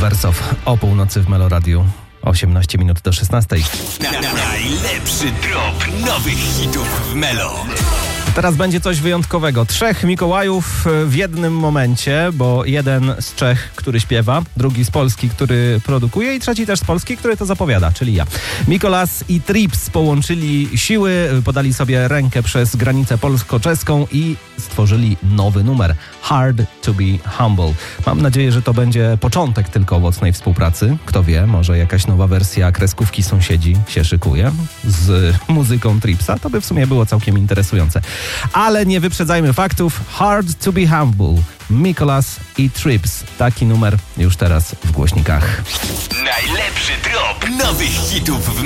Wersow o północy w Meloradiu. 18 minut do 16. Najlepszy drop nowych hitów w Melo. Teraz będzie coś wyjątkowego. 3 Mikołajów w jednym momencie, bo jeden z Czech, który śpiewa, drugi z Polski, który produkuje i trzeci też z Polski, który to zapowiada, czyli ja. Mikolas i Trips połączyli siły, podali sobie rękę przez granicę polsko-czeską i stworzyli nowy numer. Hard to be humble. Mam nadzieję, że to będzie początek tylko owocnej współpracy. Kto wie, może jakaś nowa wersja kreskówki Sąsiedzi się szykuje z muzyką Tripsa. To by w sumie było całkiem interesujące. Ale nie wyprzedzajmy faktów. Hard to be humble. Mikolas i Trips. Taki numer już teraz w głośnikach. Najlepszy drop nowych hitów w